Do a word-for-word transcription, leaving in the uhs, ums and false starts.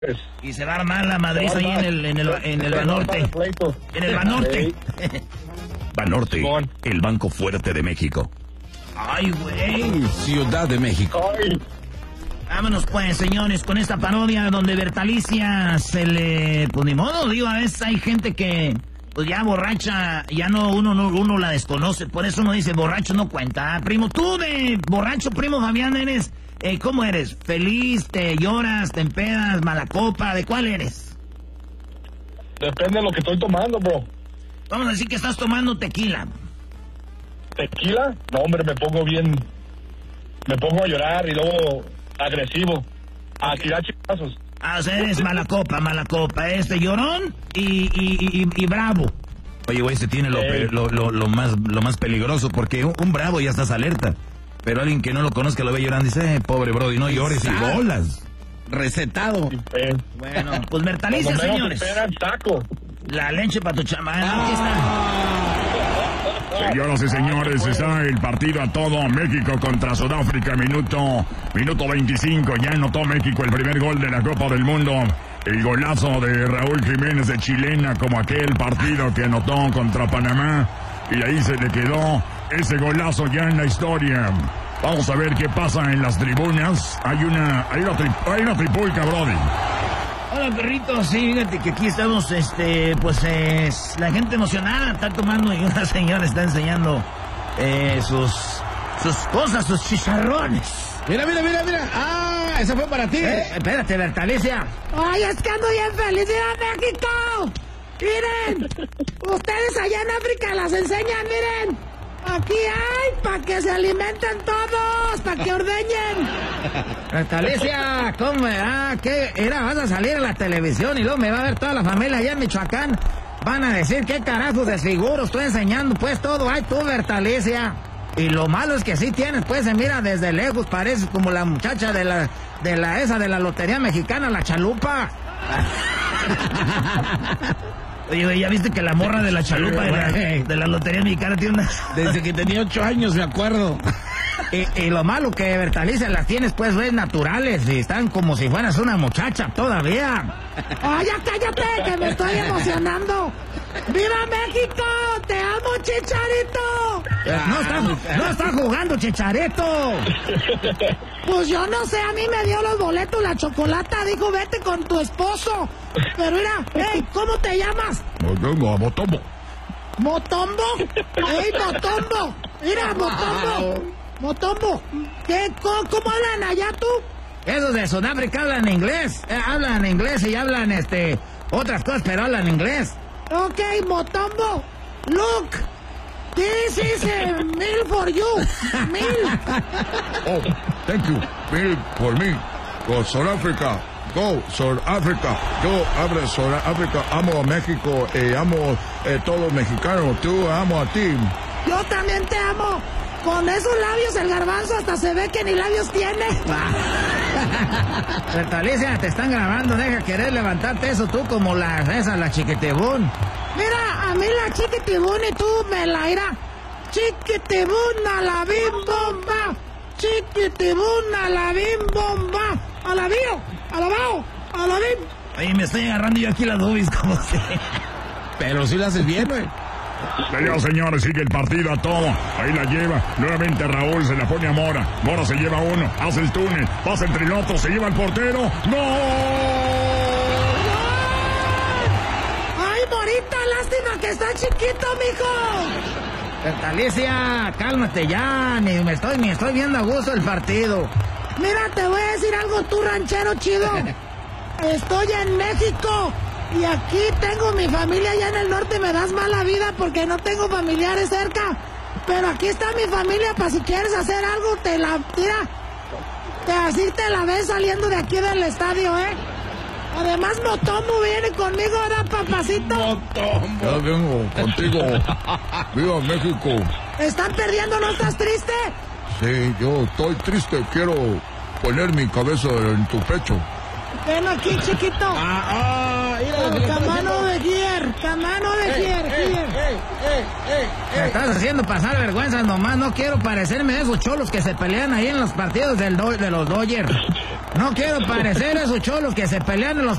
Y se va a armar la madriz ahí en el, en el, en el Banorte. En el Banorte. Banorte, el banco fuerte de México. Ay, güey. Ciudad de México. Ay. Vámonos pues, señores, con esta parodia donde Bertalicia se le... Pues ni modo, digo, a veces hay gente que... Pues ya borracha, ya no uno no uno la desconoce, por eso uno dice borracho no cuenta. Ah, primo, tú de borracho, primo Fabián, eres, eh, ¿cómo eres? ¿Feliz, te lloras, te empedas, mala copa? ¿De cuál eres? Depende de lo que estoy tomando, bro. Vamos a decir que estás tomando tequila. ¿Tequila? No, hombre, me pongo bien, me pongo a llorar y luego agresivo, a tirar chingazos. Ah, o sea, eres mala copa, mala copa, este llorón y, y, y, y bravo. Oye, güey, este tiene lo, Hey. lo, lo, lo, más, lo más peligroso, porque un, un bravo ya estás alerta. Pero alguien que no lo conozca lo ve llorando y dice, eh, pobre brody, no llores y bolas. Recetado. Eh, Bueno, pues Bertalicia, cuando menos señores. esperan, saco. La leche para tu chamán, aquí está. Señoras y señores, está el partido a todo. México contra Sudáfrica, minuto, minuto veinticinco. Ya anotó México el primer gol de la Copa del Mundo. El golazo de Raúl Jiménez de chilena, como aquel partido que anotó contra Panamá. Y ahí se le quedó ese golazo ya en la historia. Vamos a ver qué pasa en las tribunas. Hay una, hay una, tri, hay una tripulca, brody. Hola, perrito, sí, fíjate que aquí estamos, este, pues, eh, la gente emocionada está tomando y una señora está enseñando eh, sus, sus cosas, sus chicharrones. Mira, mira, mira, mira. Ah, esa fue para ti. Eh, espérate, Bertalicia. Ay, es que ando bien feliz. ¡Viva México! Miren, ustedes allá en África las enseñan, miren. Aquí hay para que se alimenten todos, para que ordeñen. Bertalicia, ¿cómo? Ah, ¿qué? Era, vas a salir en la televisión y luego me va a ver toda la familia allá en Michoacán. Van a decir, ¿qué carajos desfiguro? Estoy enseñando, pues, todo. Ay, tú, Bertalicia. Y lo malo es que sí tienes, pues, se mira desde lejos, pareces como la muchacha de la, de la, esa de la Lotería Mexicana, la Chalupa. Oye, güey, ¿ya viste que la morra de la Chalupa de la, de la Lotería Mexicana tiene una... Desde que tenía ocho años, me acuerdo. Y, y lo malo que, Bertalicia, las tienes, pues, ves, naturales, y están como si fueras una muchacha todavía. Ay, ya cállate, que me estoy emocionando. ¡Viva México! ¡Te amo, Chicharito! No está, no está jugando, Chicharito. Pues yo no sé, a mí me dio los boletos la chocolata, dijo, vete con tu esposo. Pero mira, hey, ¿cómo te llamas? Motombo, Motombo. ¿Motombo? ¡Ey, Motombo! Mira, Motombo. Motombo, ¿qué, cómo, ¿cómo hablan allá tú? Esos de Sudáfrica hablan inglés. Eh, hablan inglés y hablan, este, otras cosas, pero hablan inglés. Ok, Motombo, look, this is a meal for you, meal. Oh, thank you. Bill, for me. Go South Africa. Go South Africa. Yo hablo South Africa. Amo a México. Eh, amo eh, todo mexicano. Tú amo a ti. Yo también te amo. Con esos labios el garbanzo hasta se ve que ni labios tiene. Bertalicia, te están grabando, deja querer levantarte eso tú como la esa, la chiquitibún. Mira, a mí la chiquitibún y tú me la irá. Chiquitibún a la bim bomba. Chiquitibún a la bim bomba. A la bio, a la bao, a la bim. Oye, me estoy agarrando yo aquí las boobies como si... Pero sí lo haces bien, güey. Señoras, señores, sigue el partido a todo. Ahí la lleva. Nuevamente Raúl se la pone a Mora. Mora se lleva uno. Hace el túnel. Pasa entre el otro. Se lleva el portero. ¡No! ¡Ay, Morita! ¡Lástima que está chiquito, mijo! Bertalicia, cálmate ya. Ni me estoy, ni estoy viendo a gusto el partido. Mira, te voy a decir algo, tú ranchero chido. Estoy en México. Y aquí tengo mi familia allá en el norte, me das mala vida porque no tengo familiares cerca. Pero aquí está mi familia para si quieres hacer algo, te la tira. Te, así te la ves saliendo de aquí del estadio, ¿eh? Además, Motombo viene conmigo ahora, papacito. Motombo. Ya vengo contigo. ¡Viva México! ¿Están perdiendo? ¿No estás triste? Sí, yo estoy triste. Quiero poner mi cabeza en tu pecho. Ven aquí, chiquito. Ah, ah, mira, Camano de Gier, camano de Gier, Gier. Me estás haciendo pasar vergüenza nomás. No quiero parecerme a esos cholos que se pelean ahí en los partidos del do de los Dodgers. No quiero parecer esos cholos que se pelean en los